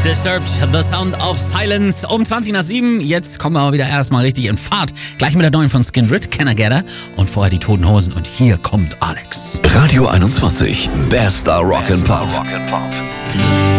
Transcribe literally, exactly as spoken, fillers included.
Disturbed, The Sound of Silence. Um zwanzig nach sieben. Jetzt kommen wir aber wieder erstmal richtig in Fahrt. Gleich mit der neuen von Skindred, Can I Get Her? Und vorher die Toten Hosen. Und hier kommt Alex. Radio einundzwanzig, Bester Rock and Pop.